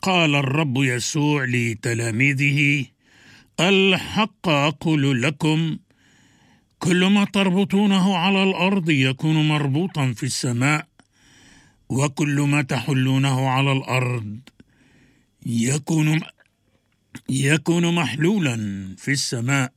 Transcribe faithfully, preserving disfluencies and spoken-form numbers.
قال الرب يسوع لتلاميذه: الحق أقول لكم، كل ما تربطونه على الأرض يكون مربوطا في السماء، وكل ما تحلونه على الأرض يكون يكون محلولا في السماء.